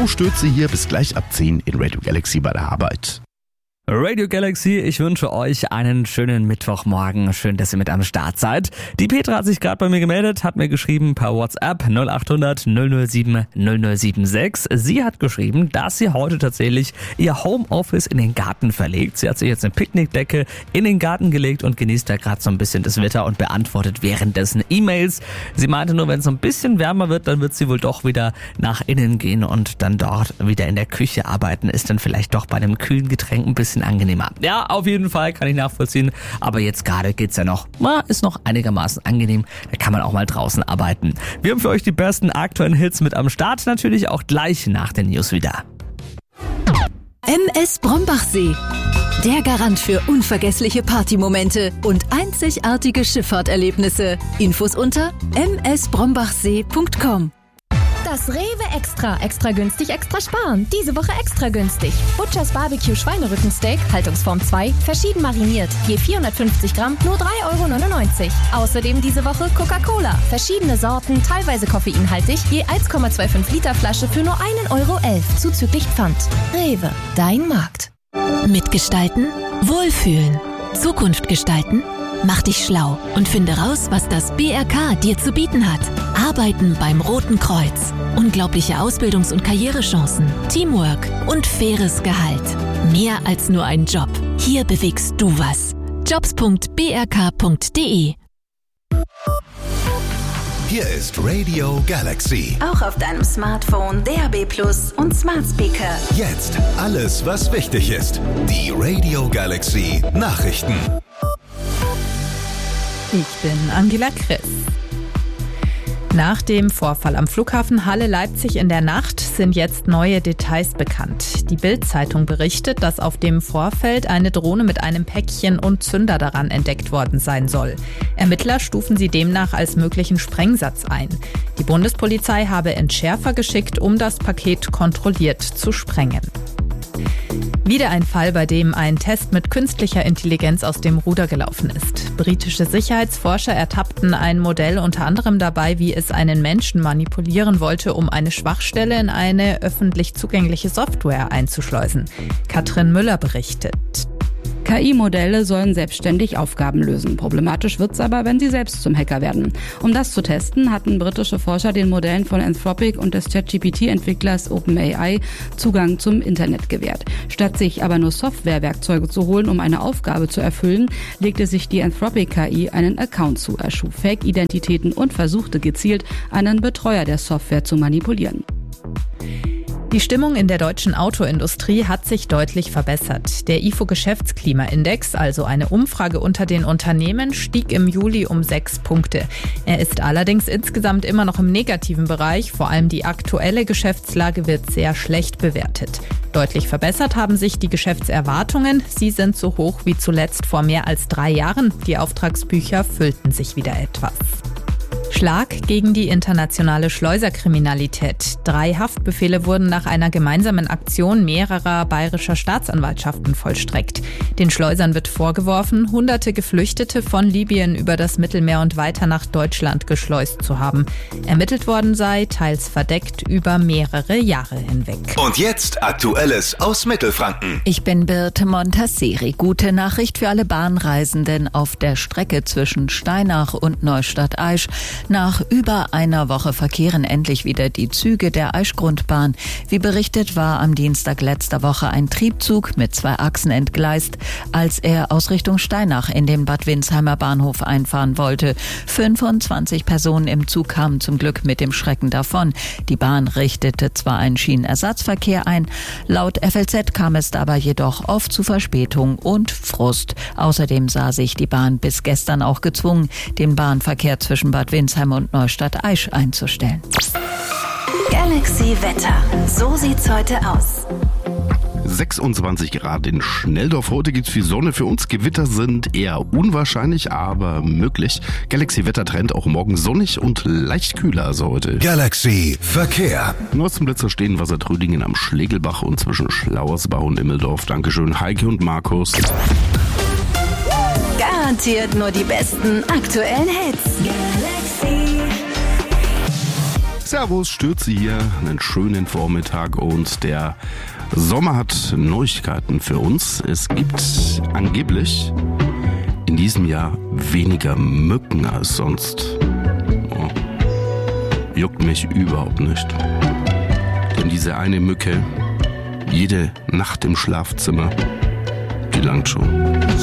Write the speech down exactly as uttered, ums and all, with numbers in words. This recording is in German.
Flo Stürze hier, bis gleich ab zehn in Radio Galaxy bei der Arbeit. Radio Galaxy, ich wünsche euch einen schönen Mittwochmorgen. Schön, dass ihr mit am Start seid. Die Petra hat sich gerade bei mir gemeldet, hat mir geschrieben per WhatsApp null acht hundert null null sieben null null sieben sechs. Sie hat geschrieben, dass sie heute tatsächlich ihr Homeoffice in den Garten verlegt. Sie hat sich jetzt eine Picknickdecke in den Garten gelegt und genießt da gerade so ein bisschen das Wetter und beantwortet währenddessen E-Mails. Sie meinte nur, wenn es so ein bisschen wärmer wird, dann wird sie wohl doch wieder nach innen gehen und dann dort wieder in der Küche arbeiten. Ist dann vielleicht doch bei einem kühlen Getränk ein bisschen angenehmer. Ja, auf jeden Fall kann ich nachvollziehen. Aber jetzt gerade geht's ja noch. Na, ist noch einigermaßen angenehm. Da kann man auch mal draußen arbeiten. Wir haben für euch die besten aktuellen Hits mit am Start. Natürlich auch gleich nach den News wieder. M S Brombachsee. Der Garant für unvergessliche Partymomente und einzigartige Schifffahrterlebnisse. Infos unter m s brombachsee punkt com. Das Rewe Extra. Extra günstig, extra sparen. Diese Woche extra günstig. Butchers Barbecue Schweinerückensteak, Haltungsform zwei, verschieden mariniert. Je vierhundertfünfzig Gramm, nur drei Euro neunundneunzig. Außerdem diese Woche Coca-Cola. Verschiedene Sorten, teilweise koffeinhaltig, je eins Komma fünfundzwanzig Liter Flasche für nur ein Euro elf, zuzüglich Pfand. Rewe, dein Markt. Mitgestalten, wohlfühlen, Zukunft gestalten. Mach dich schlau und finde raus, was das B R K dir zu bieten hat. Arbeiten beim Roten Kreuz. Unglaubliche Ausbildungs- und Karrierechancen, Teamwork und faires Gehalt. Mehr als nur ein Job. Hier bewegst du was. jobs punkt b r k punkt d e. Hier ist Radio Galaxy. Auch auf deinem Smartphone, D A B Plus und Smart Speaker. Jetzt alles, was wichtig ist. Die Radio Galaxy Nachrichten. Ich bin Angela Chris. Nach dem Vorfall am Flughafen Halle-Leipzig in der Nacht sind jetzt neue Details bekannt. Die Bild-Zeitung berichtet, dass auf dem Vorfeld eine Drohne mit einem Päckchen und Zünder daran entdeckt worden sein soll. Ermittler stufen sie demnach als möglichen Sprengsatz ein. Die Bundespolizei habe Entschärfer geschickt, um das Paket kontrolliert zu sprengen. Wieder ein Fall, bei dem ein Test mit künstlicher Intelligenz aus dem Ruder gelaufen ist. Britische Sicherheitsforscher ertappten ein Modell unter anderem dabei, wie es einen Menschen manipulieren wollte, um eine Schwachstelle in eine öffentlich zugängliche Software einzuschleusen. Katrin Müller berichtet. K I-Modelle sollen selbstständig Aufgaben lösen. Problematisch wird's aber, wenn sie selbst zum Hacker werden. Um das zu testen, hatten britische Forscher den Modellen von Anthropic und des ChatGPT-Entwicklers OpenAI Zugang zum Internet gewährt. Statt sich aber nur Softwarewerkzeuge zu holen, um eine Aufgabe zu erfüllen, legte sich die Anthropic-K I einen Account zu, erschuf Fake-Identitäten und versuchte gezielt, einen Betreuer der Software zu manipulieren. Die Stimmung in der deutschen Autoindustrie hat sich deutlich verbessert. Der I F O-Geschäftsklimaindex, also eine Umfrage unter den Unternehmen, stieg im Juli um sechs Punkte. Er ist allerdings insgesamt immer noch im negativen Bereich. Vor allem die aktuelle Geschäftslage wird sehr schlecht bewertet. Deutlich verbessert haben sich die Geschäftserwartungen. Sie sind so hoch wie zuletzt vor mehr als drei Jahren. Die Auftragsbücher füllten sich wieder etwas. Schlag gegen die internationale Schleuserkriminalität. Drei Haftbefehle wurden nach einer gemeinsamen Aktion mehrerer bayerischer Staatsanwaltschaften vollstreckt. Den Schleusern wird vorgeworfen, hunderte Geflüchtete von Libyen über das Mittelmeer und weiter nach Deutschland geschleust zu haben. Ermittelt worden sei, teils verdeckt, über mehrere Jahre hinweg. Und jetzt Aktuelles aus Mittelfranken. Ich bin Birte Montasseri. Gute Nachricht für alle Bahnreisenden auf der Strecke zwischen Steinach und Neustadt-Aisch. Nach über einer Woche verkehren endlich wieder die Züge der Aischgrundbahn. Wie berichtet, war am Dienstag letzter Woche ein Triebzug mit zwei Achsen entgleist, als er aus Richtung Steinach in den Bad Windsheimer Bahnhof einfahren wollte. fünfundzwanzig Personen im Zug kamen zum Glück mit dem Schrecken davon. Die Bahn richtete zwar einen Schienenersatzverkehr ein, laut F L Z kam es dabei jedoch oft zu Verspätung und Frust. Außerdem sah sich die Bahn bis gestern auch gezwungen, den Bahnverkehr zwischen Bad Windsheimer und Neustadt-Aisch einzustellen. Galaxy Wetter. So sieht's heute aus. sechsundzwanzig Grad in Schnelldorf. Heute gibt's viel Sonne. Für uns Gewitter sind eher unwahrscheinlich, aber möglich. Galaxy Wettertrend auch morgen sonnig und leicht kühler also heute. Galaxy Verkehr. Norstenblitzer stehen Wassertrödingen am Schlegelbach und zwischen Schlauersbach und Immeldorf. Dankeschön Heike und Markus. Garantiert nur die besten aktuellen Hits. Galaxy. Servus, Stürze hier, einen schönen Vormittag und der Sommer hat Neuigkeiten für uns. Es gibt angeblich in diesem Jahr weniger Mücken als sonst. Oh, juckt mich überhaupt nicht. Denn diese eine Mücke, jede Nacht im Schlafzimmer, die langt schon.